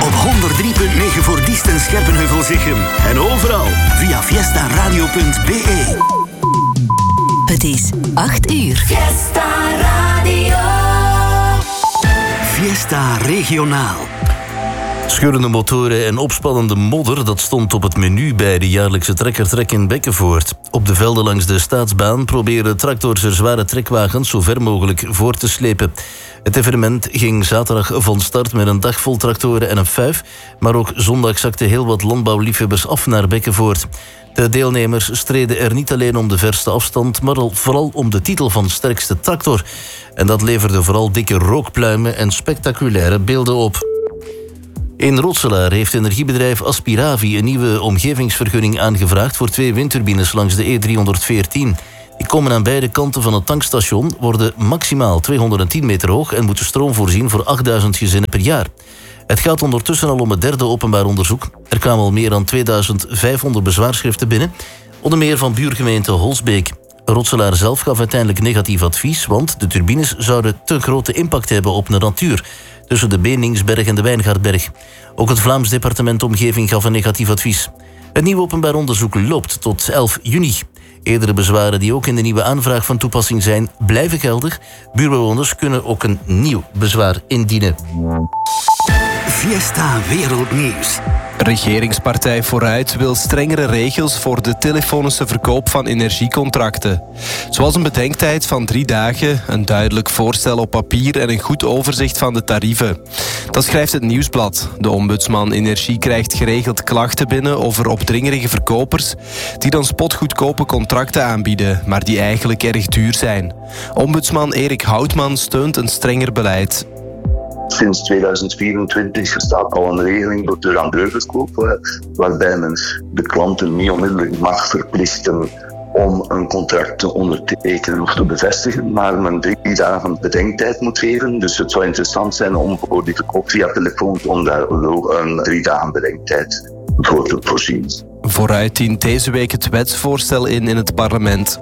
Op 103.9 voor Diest en Scherpenheuvel-Zichem. En overal via fiestaradio.be. Het is 8 uur. Fiesta Radio. Fiesta Regionaal. Scheurende motoren en opspannende modder, dat stond op het menu bij de jaarlijkse trekkertrek in Bekkenvoort. Op de velden langs de Staatsbaan proberen tractors er zware trekwagens zo ver mogelijk voor te slepen. Het evenement ging zaterdag van start met een dag vol tractoren en een fuif, maar ook zondag zakten heel wat landbouwliefhebbers af naar Bekkenvoort. De deelnemers streden er niet alleen om de verste afstand, maar vooral om de titel van sterkste tractor. En dat leverde vooral dikke rookpluimen en spectaculaire beelden op. In Rotselaar heeft energiebedrijf Aspiravi een nieuwe omgevingsvergunning aangevraagd voor 2 windturbines langs de E314. Die komen aan beide kanten van het tankstation, worden maximaal 210 meter hoog en moeten stroom voorzien voor 8000 gezinnen per jaar. Het gaat ondertussen al om het 3e openbaar onderzoek. Er kwamen al meer dan 2500 bezwaarschriften binnen, onder meer van buurgemeente Holsbeek. Rotselaar zelf gaf uiteindelijk negatief advies, want de turbines zouden te grote impact hebben op de natuur tussen de Beningsberg en de Wijngaardberg. Ook het Vlaams departement Omgeving gaf een negatief advies. Het nieuwe openbaar onderzoek loopt tot 11 juni. Eerdere bezwaren die ook in de nieuwe aanvraag van toepassing zijn, blijven geldig. Buurbewoners kunnen ook een nieuw bezwaar indienen. Fiesta Wereldnieuws. Regeringspartij Vooruit wil strengere regels voor de telefonische verkoop van energiecontracten. Zoals een bedenktijd van 3 dagen, een duidelijk voorstel op papier en een goed overzicht van de tarieven. Dat schrijft het Nieuwsblad. De ombudsman Energie krijgt geregeld klachten binnen over opdringerige verkopers die dan spotgoedkope contracten aanbieden, maar die eigenlijk erg duur zijn. Ombudsman Erik Houtman steunt een strenger beleid. Sinds 2024 bestaat al een regeling voor deur-aan-deurverkoop, waarbij men de klanten niet onmiddellijk mag verplichten om een contract te ondertekenen of te bevestigen, maar men 3 dagen bedenktijd moet geven. Dus het zou interessant zijn om voor die verkoop via telefoon om daar een 3 dagen bedenktijd voor te voorzien. Vooruit dient deze week het wetsvoorstel in het parlement.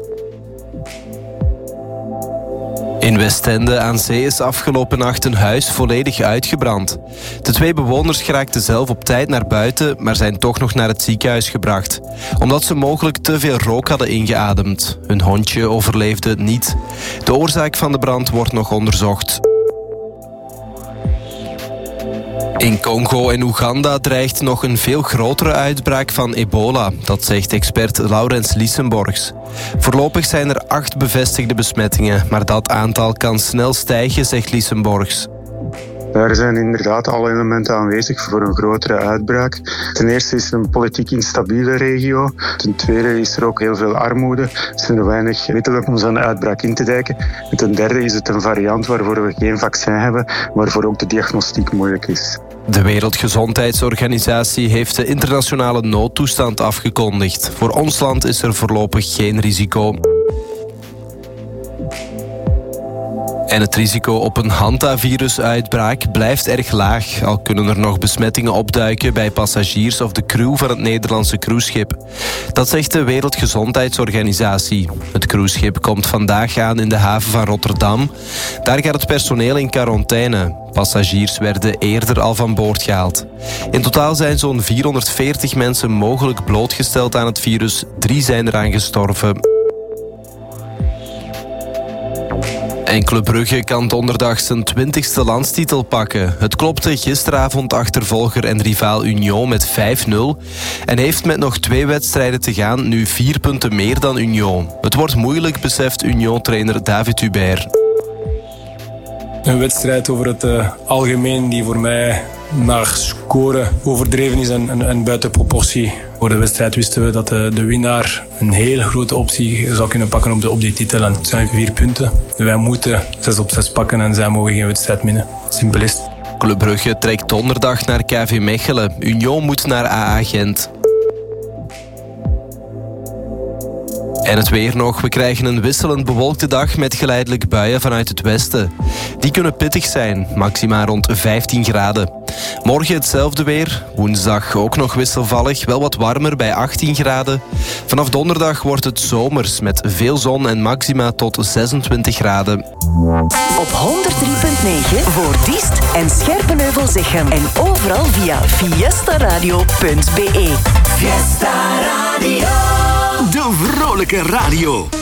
In Westende aan Zee is afgelopen nacht een huis volledig uitgebrand. De 2 bewoners geraakten zelf op tijd naar buiten, maar zijn toch nog naar het ziekenhuis gebracht, omdat ze mogelijk te veel rook hadden ingeademd. Hun hondje overleefde het niet. De oorzaak van de brand wordt nog onderzocht. In Congo en Oeganda dreigt nog een veel grotere uitbraak van ebola. Dat zegt expert Laurens Lissenborgs. Voorlopig zijn er 8 bevestigde besmettingen, maar dat aantal kan snel stijgen, zegt Lissenborgs. Daar zijn inderdaad alle elementen aanwezig voor een grotere uitbraak. Ten eerste is het een politiek instabiele regio. Ten tweede is er ook heel veel armoede. Er zijn weinig middelen om zo'n uitbraak in te dijken. En ten derde is het een variant waarvoor we geen vaccin hebben, waarvoor ook de diagnostiek moeilijk is. De Wereldgezondheidsorganisatie heeft de internationale noodtoestand afgekondigd. Voor ons land is er voorlopig geen risico. En het risico op een hantavirusuitbraak blijft erg laag, al kunnen er nog besmettingen opduiken bij passagiers of de crew van het Nederlandse cruiseschip. Dat zegt de Wereldgezondheidsorganisatie. Het cruiseschip komt vandaag aan in de haven van Rotterdam. Daar gaat het personeel in quarantaine. Passagiers werden eerder al van boord gehaald. In totaal zijn zo'n 440 mensen mogelijk blootgesteld aan het virus. 3 zijn eraan gestorven. En Club Brugge kan donderdag zijn 20e landstitel pakken. Het klopte gisteravond achtervolger en rivaal Union met 5-0... en heeft met nog 2 wedstrijden te gaan nu 4 punten meer dan Union. Het wordt moeilijk, beseft Union-trainer David Hubert. Een wedstrijd over het algemeen die voor mij naar score overdreven is en buiten proportie. Voor de wedstrijd wisten we dat de winnaar een heel grote optie zou kunnen pakken op die titel. En het zijn 4 punten. Wij moeten 6 op 6 pakken en zij mogen geen wedstrijd winnen. Simpel is het. Club Brugge trekt donderdag naar KV Mechelen. Union moet naar AA Gent. En het weer nog. We krijgen een wisselend bewolkte dag met geleidelijk buien vanuit het westen. Die kunnen pittig zijn, maxima rond 15 graden. Morgen hetzelfde weer. Woensdag ook nog wisselvallig, wel wat warmer bij 18 graden. Vanaf donderdag wordt het zomers met veel zon en maxima tot 26 graden. Op 103.9 voor Diest en Scherpenheuvel-Zichem. En overal via fiestaradio.be. Fiesta Radio. De vrolijke radio.